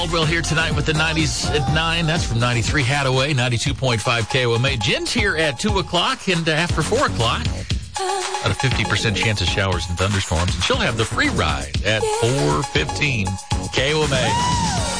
Caldwell here tonight with the 90s at 9. That's from 93 Hadaway, 92.5 KOMA. Jen's here at 2 o'clock, and after 4 o'clock, about a 50% chance of showers and thunderstorms. And she'll have the free ride at 4:15 KOMA.